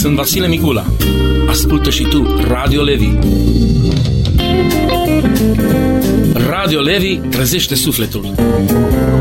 Sunt Vasile Micula. Ascultă și tu Radio Levi. Radio Levi trezește sufletul.